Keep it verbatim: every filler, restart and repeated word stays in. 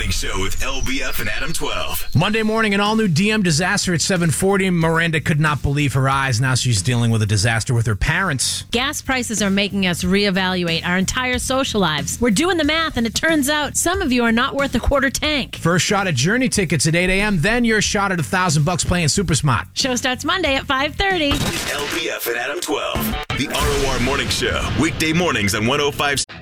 Morning Show with L B F and Adam twelve. Monday morning, an all-new D M disaster at seven forty. Miranda could not believe her eyes. Now she's dealing with a disaster with her parents. Gas prices are making us reevaluate our entire social lives. We're doing the math, and it turns out some of you are not worth a quarter tank. First shot at Journey tickets at eight a.m., then your shot at a thousand bucks playing Super Smart. Show starts Monday at five thirty. L B F and Adam twelve. The R O R Morning Show. Weekday mornings on one oh five.